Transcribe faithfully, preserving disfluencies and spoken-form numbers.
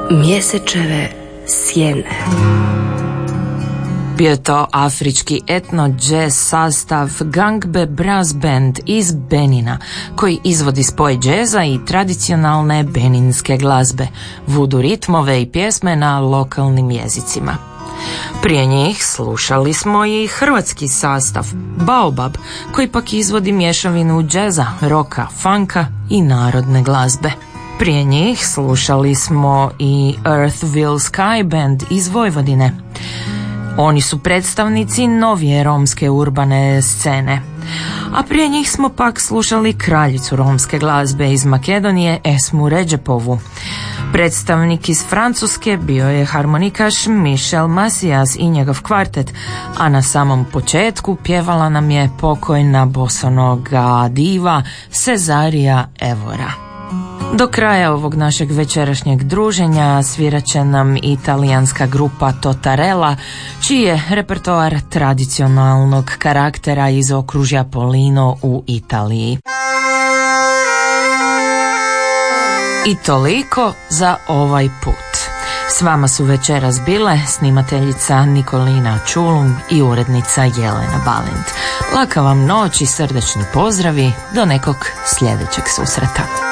Mjesečeve sjene. Bio je to afrički etno-jazz sastav Gangbe Brass Band iz Benina, koji izvodi spoj džeza i tradicionalne beninske glazbe, vudu ritmove i pjesme na lokalnim jezicima. Prije njih slušali smo i hrvatski sastav Baobab, koji pak izvodi mješavinu džeza, roka, funka i narodne glazbe. Prije njih slušali smo i Earthville Sky Band iz Vojvodine. Oni su predstavnici novije romske urbane scene. A prije njih smo pak slušali kraljicu romske glazbe iz Makedonije, Esmu Redžepovu. Predstavnik iz Francuske bio je harmonikaš Michel Macias i njegov kvartet, a na samom početku pjevala nam je pokojna bosonoga diva Cezarija Evora. Do kraja ovog našeg večerašnjeg druženja svirat će nam italijanska grupa Totarella, čiji je repertoar tradicionalnog karaktera iz okružja Polino u Italiji. I toliko za ovaj put. S vama su večeras bile snimateljica Nikolina Čulum i urednica Jelena Balint. Laka vam noć i srdečni pozdravi, do nekog sljedećeg susreta.